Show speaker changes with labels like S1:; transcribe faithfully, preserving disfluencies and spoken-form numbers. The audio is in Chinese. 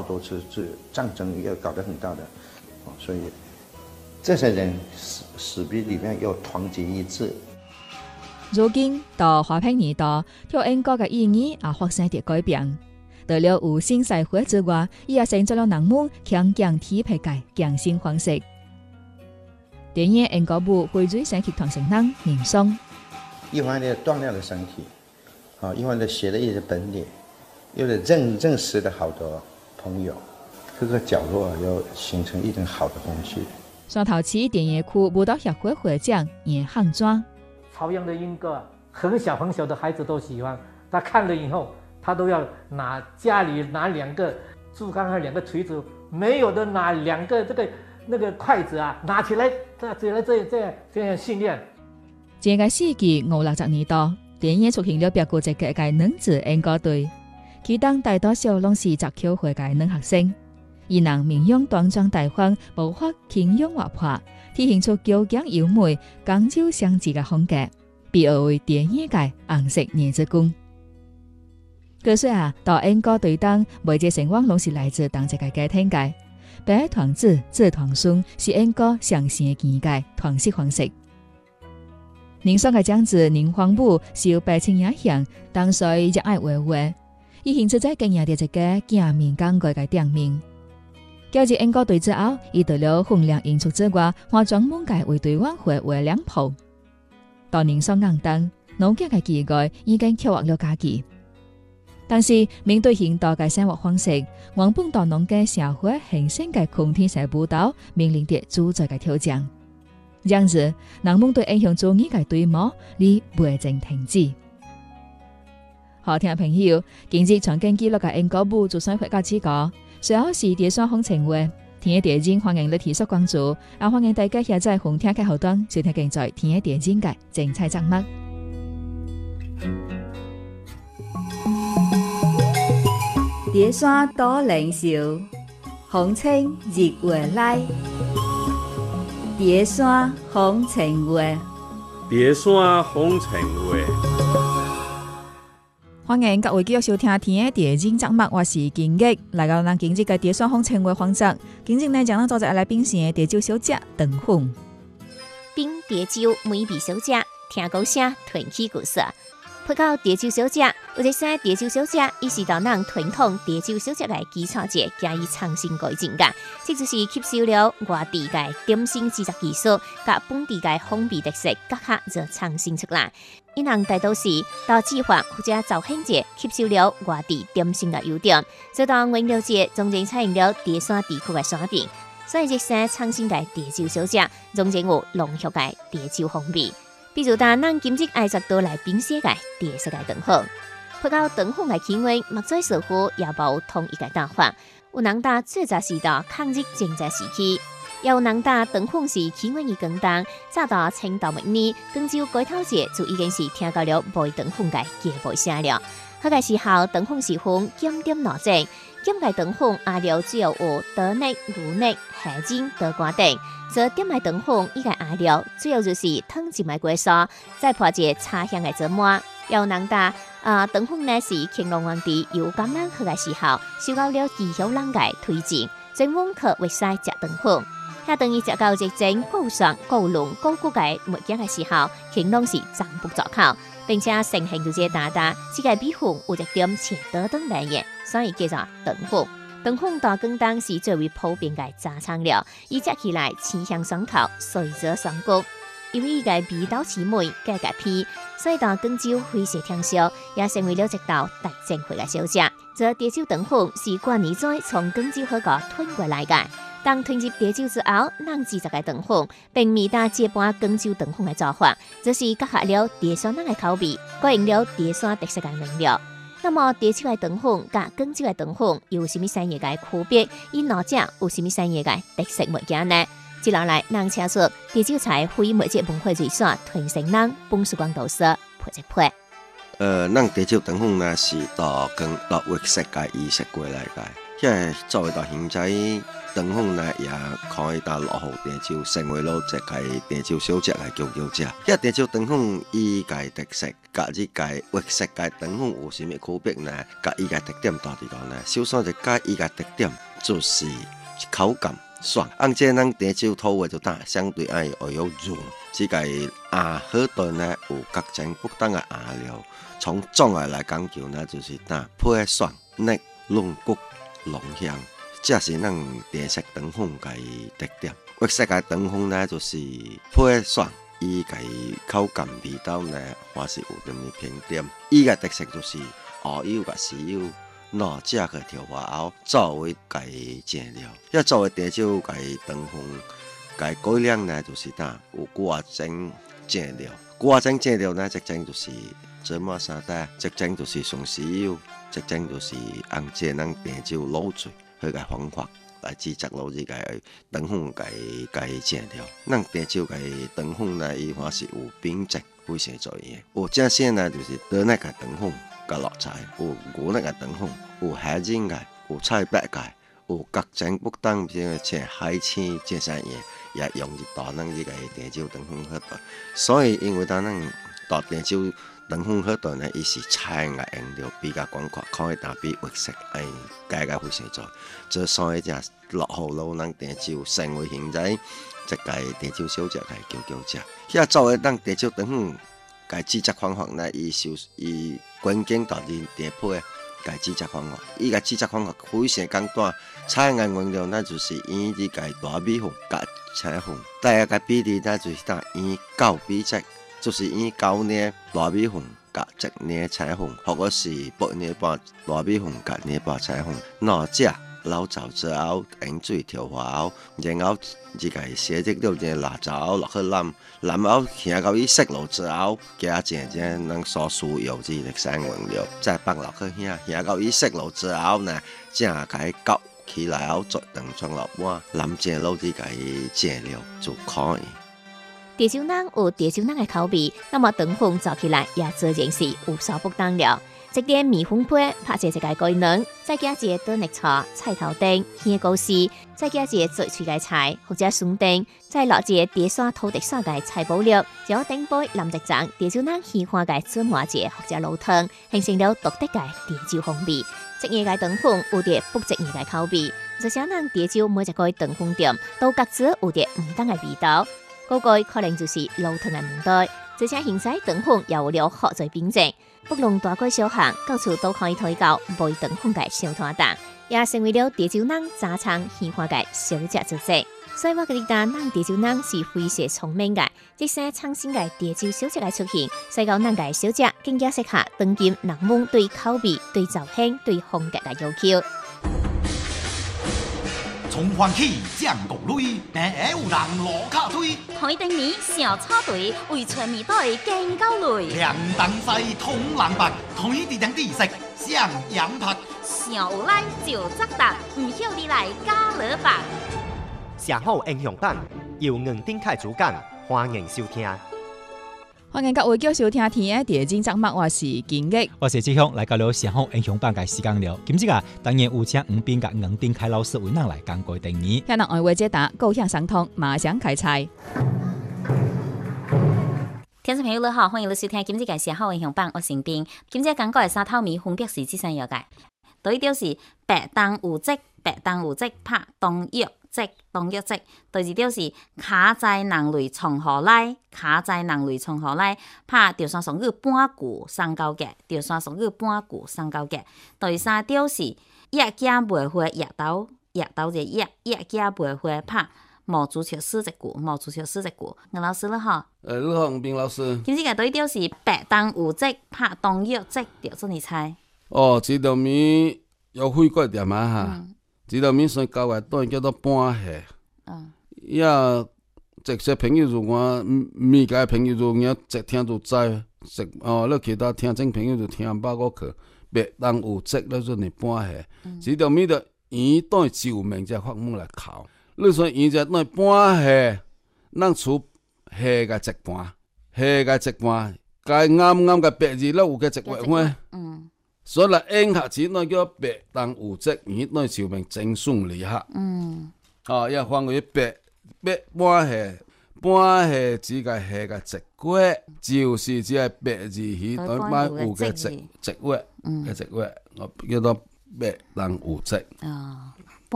S1: 多次，是战争也搞得很大的，哦，所以这些人势势必里面要团结一致。
S2: 如今到和平年代，theo英國嘅意義也發生啲改變。除了有新社會之外，伊也成咗了人們強強體皮嘅強性方式。電影英國部會最先集團成人林松，
S1: 一方面鍛鍊了身體，啊，一方面學了一些本領，有了認認識的好多朋友，各個角落要形成一種好的東西。
S2: 上頭次電影庫舞蹈協會會長嚴漢莊，
S3: 朝陽的英歌很小很小的孩子都喜歡，他看了以後，他都要拿家裏拿兩個竹竿和兩個錘子，沒有的拿兩個這個那個筷子啊，拿起來，這這來這這樣這樣訓練。
S2: 這個世紀五六十年代，電影出現了別個一個嘅男子英歌隊，其中大多數攏是雜口會嘅男學生，伊人面容端莊大方，步伐輕鬆活潑，體現出嬌強優美、剛柔相濟嘅風格，被譽為電影界紅色娘子軍。據說啊，到英歌隊當每隻成員攏是來自同一個家庭界，白團子、子團孫是英歌上線嘅嘅團式方式。林松嘅長子林黃武受白親影響，當時熱愛畫畫，伊現出在經營嘅一個鏡面工具嘅店面。交接英歌隊之後，伊除了訓練演出之外，還專門嘅為隊員畫畫兩鋪。到林松硬當，農業嘅機會已經吸獲了家己。但是面對現代嘅生活方式，原本當農嘅社會形成嘅空天式舞蹈面臨着主宰嘅挑戰。這樣子，人們對影響主義嘅對罵，你未曾停止。好聽朋友，今日曾經記錄嘅英歌部做生活教指教，隨後是碟雙風情話，聽一碟經歡迎你提出關注，也歡迎大家下載紅聽嘅後端，收聽更在聽一碟經嘅精彩節目。碟山多靈秀，風情日月來。碟山風情話，
S4: 碟山風情話。
S2: 歡迎各位繼續收聽聽嘅碟經節目，我是金吉，來到咱今日嘅碟山風情話環節。今日呢，將咱坐在來賓線碟酒小姐長鳳，
S5: 冰碟酒每味小姐，聽故事傳奇故事。配到碟酒小姐，有一些碟酒小姐，伊是到咱傳統碟酒小姐嘅基礎節加以創新改進嘅，即就是吸收了外地嘅點心製作技術，甲本地嘅風味特色，結合就創新出來。因人大多是到計劃或者造慶節吸收了外地點心嘅優點，再到元宵節中間採用了碟山地區嘅選品，所以這些創新嘅碟酒小姐，中間有濃郁嘅碟酒風味。比如當咱今日愛食到來冰雪嘅碟色嘅長鳳，配到長鳳嘅起源，墨水師傅也無統一嘅打法。有人打最早是到抗日戰爭時期，也有人打長鳳是起源於廣東，早到清朝末年，廣州街頭節就已經是聽到了賣長鳳嘅街尾聲了。嗰個時候，長鳳是分檢點兩種，檢嘅長鳳阿料主要有刀肉、牛肉、蝦仁、刀瓜等。做點嘅長鳳，伊個阿料主要就是湯浸嘅龜酥，再配一茶香嘅芝麻。有人打啊，長鳳呢是乾隆皇帝有感染去嘅時候，受到了義鄉人嘅推薦，專門去粵西食長鳳。遐等於食到一整夠爽、夠濃、夠骨嘅物件嘅時候，乾隆是讚不絕口，並且盛行到這大大，這個比鳳有一點切得等來嘅，所以叫做長鳳。長鳳到廣東是最為普遍嘅早餐料，伊食起來清香爽口，水澤爽骨。由於伊個味道鮮美，價格便宜，所以到廣州非常暢銷，也成為了一道大正會嘅小食。這碟酒長鳳是關二載從廣州河個吞過來嘅。當吞入碟酒之後，人製作嘅長鳳並未達這般廣州長鳳嘅做法，這是結合了碟山人嘅口味，改用了碟山特色嘅原料。那麼碟酒嘅長鳳甲廣州嘅長鳳有什麼產業嘅區別？伊兩者有什麼產業嘅特色物件呢？接落來，讓請出碟酒菜非物質文化遺產傳承人本書館導師陪一陪。
S6: 呃，咱碟酒長鳳呢是到跟到粵式嘅意識過來嘅。 遐作为到现在长风呢，也可以到落后地州成为了一个地州小姐的佼佼者。遐地州长风伊个特色，甲这个活色个长风有啥物区别呢？甲伊个特点到底讲呢？首先就甲伊个特点就是口感爽。按这咱地州土话就打相对爱会有润。这个鸭好炖呢有各种不同的鸭料，从总的来讲究呢，就是打配爽、嫩、润骨、浓香。这是咱地色长风个特点。活色个长风呢，就是配爽，伊个口感味道呢，还是有点偏点。伊个特色就是蚝油甲豉油。哪只个调化后作为个酱料，要作为地州个长风个改良呢，就是打有挂种酱料，挂种酱料呢，即种就是芝麻沙带，即种就是松豉油，即种就是按照咱地州老水佢个方法来制作落这个长风个个酱料。咱地州个长风呢，伊还是有品质非常重要。有这些呢，就是对那个长风。个落菜有牛奶个长风，有虾仁个，有菜白个，有各种不同的像海鲜这些嘢，也用入到咱这个地州长风迄度。所以因为当咱到地州长风迄度呢，伊是菜个用料比较广阔，可以打比活色诶加加非常多。这所以就落后了咱地州成为现在一个地州小姐个佼佼者。遐作为咱地州长风。个制作方法呢，伊受伊关键到伫地配个制作方法，伊个制作方法非常简单。菜个原料呢，就是以这个大米粉甲菜粉，第二个比例呢，就是打以九比七，就是以九粒大米粉甲一粒菜粉，或者是八粒半大米粉甲粒半菜粉，哪只？老糟之后，用水调化后，然后这个写这了这辣椒落去淋，淋后行到伊熟了之后，加这这咱所需要这个三原料，再放落去遐，行到伊熟了之后呢，正该搞起来后再当装落碗，淋这落这个酱料就可以。
S5: 地州人有地州人的口味，那么长风做起来也自然是有所不同了。一点米粉皮拍成一个鸡卵，再加一个炖绿菜、菜头丁、香菇丝，再加一个做脆的菜或者笋丁，再落一个地山土地山的菜脯粒，然后顶杯淋一层地州人喜欢的芝麻酱或者卤汤，形成了独特的地州风味。一夜嘅长风有着不一样的口味，就像咱地州每一个长风店都各自有着唔同的味道。嗰個可能就是老湯嘅年代，而且現在長風也有了好多品種，不論大街小巷，到處都可以睇到賣長風嘅小攤檔，也成為了地州人早餐喜歡嘅小食之一。所以我覺得咱地州人是非常聰明嘅，這些創新嘅地州小食嘅出現，使到咱嘅小食更加適合當今人們對口味、對造型、對風格嘅要求。
S7: 從歡喜降國淚，平下有人落卡推。
S8: 台燈面小草隊，為全面隊見到淚。
S7: 涼東西通人白，台地兩地色上羊拍。
S8: 上有來就責答，唔曉你來加勒白。
S9: 社好英雄版由吳丁凱主講，歡迎收聽。
S2: 歡迎各位繼續收聽天嘅地精節目，我是金玉，
S10: 我是志雄，來到了社好英雄版嘅時間了。今日啊，當然有請吳斌甲吳丁凱老師為咱來講過定義。
S2: 向人愛為解答，高向上通，馬上開菜。
S8: 聽眾朋友你好，歡迎你收聽今日嘅社好英雄版，我是吳斌。今日講過嘅三套米分別是這三樣嘅，第一條是白當有汁，白當有汁拍當藥。即當藥即，第二條是卡在人類從何來？卡在人類從何來？拍潮汕俗語半句上高嘅，潮汕俗語半句上高嘅。第三條是夜家袂會夜斗，夜斗就夜夜家袂會拍毛足球四隻句，毛足球四隻句。吳老師你好，
S11: 誒你好，吳斌老師。
S8: 今次嘅對條是白當有汁，拍當藥即，條做你猜？
S11: 哦，這道米有火鍋店啊哈。嗯這道米算交嘅當然叫做半下，嗯，也這些朋友就我米嘅朋友就我一聽就知，食哦，你其他聽眾朋友就聽唔飽個課，別當有汁咧就係半下，這道米就圓當照明隻發夢來烤，你說圓隻當半下，咱出下嘅一半，下嘅一半，該啱啱嘅白字咧有嘅一月花，嗯。 所以啦，英客字那叫白當有積，伊那就名正順利客。
S8: 嗯，
S11: 哦，要翻為白白半下半下只個下個直骨，就是只係白字起，對半有嘅直直骨嘅直骨，我叫做白當有積。
S8: 哦。